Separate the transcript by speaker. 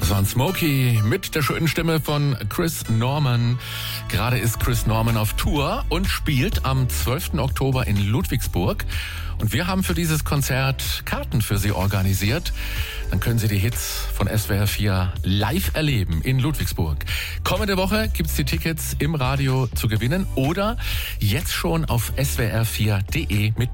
Speaker 1: Das war ein Smokey mit der schönen Stimme von Chris Norman. Gerade ist Chris Norman auf Tour und spielt am 12. Oktober in Ludwigsburg. Und wir haben für dieses Konzert Karten für Sie organisiert. Dann können Sie die Hits von SWR 4 live erleben in Ludwigsburg. Kommende Woche gibt's die Tickets im Radio zu gewinnen oder jetzt schon auf swr4.de mit